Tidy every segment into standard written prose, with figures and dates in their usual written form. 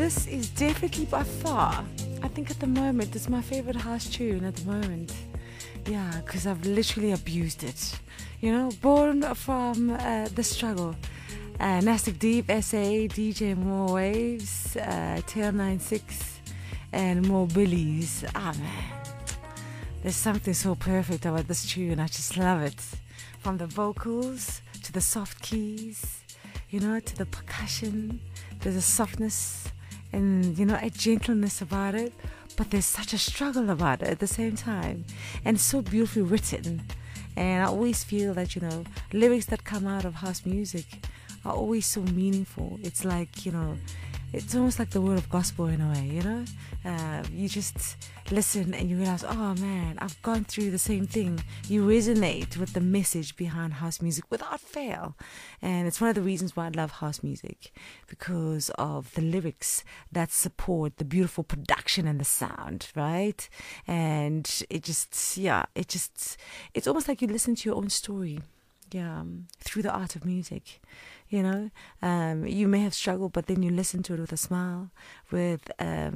this is definitely by far, I think at the moment, it's my favorite house tune at the moment. Yeah, because I've literally abused it. You know, born from the struggle. Nastic Deep, SA, DJ More Waves, Tail 96, and More Billies. Ah, man. There's something so perfect about this tune. I just love it. From the vocals to the soft keys, you know, to the percussion. There's a softness and, you know, a gentleness about it. But there's such a struggle about it at the same time. And it's so beautifully written. And I always feel that, you know, lyrics that come out of house music are always so meaningful. It's like, you know, it's almost like the word of gospel in a way, you know. You just listen and you realize, oh man, I've gone through the same thing. You resonate with the message behind house music without fail. And it's one of the reasons why I love house music, because of the lyrics that support the beautiful production and the sound, right? And it just, yeah, it's almost like you listen to your own story. Yeah, through the art of music, you know, you may have struggled, but then you listen to it with a smile, with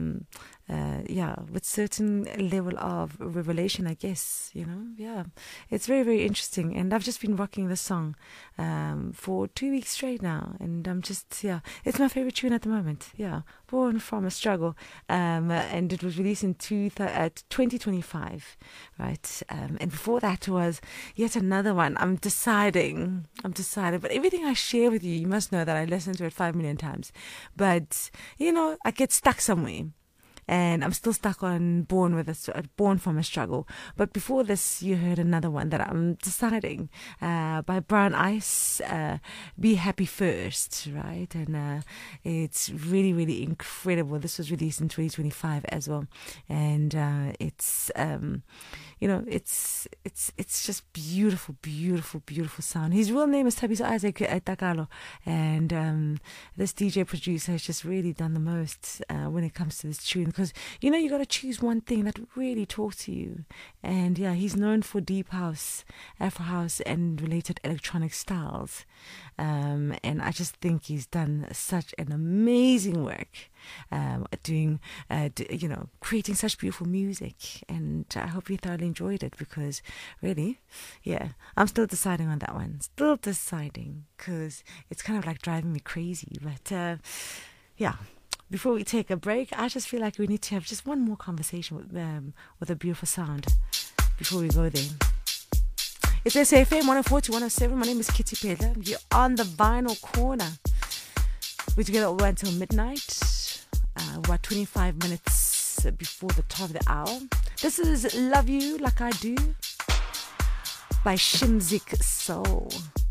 with certain level of revelation, I guess, you know. Yeah, it's very, very interesting, and I've just been rocking this song for 2 weeks straight now, and I'm just, yeah, it's my favorite tune at the moment. Yeah, born from a struggle, and it was released in 2025, right? And before that was yet another one. I'm deciding, but everything I share with you, you must know that I listen to it 5 million times, but you know, I get stuck somewhere. And I'm still stuck on Born from a Struggle. But before this, you heard another one that I'm deciding, by Brown Ice, Be Happy First, right? And it's really, really incredible. This was released in 2025 as well. And it's, you know, it's just beautiful, beautiful, beautiful sound. His real name is Thabiso Isaac Takalo. And this DJ producer has just really done the most when it comes to this tune. Because, you know, you got to choose one thing that really talks to you. And yeah, he's known for deep house, Afro house, and related electronic styles. And I just think he's done such an amazing work doing, you know, creating such beautiful music. And I hope you thoroughly enjoyed it, because really, yeah, I'm still deciding on that one. Still deciding, because it's kind of like driving me crazy. But yeah. Before we take a break, I just feel like we need to have just one more conversation with a beautiful sound before we go there. It's SAFM 104 to 107. My name is Kitty Pedler. You're on the Vinyl Corner. We're together all until midnight. We're 25 minutes before the top of the hour. This is Love You Like I Do by Shimzik Soul.